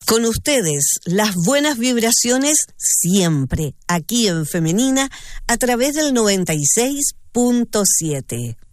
Con ustedes, las buenas vibraciones siempre, aquí en Femenina, a través del 96.7.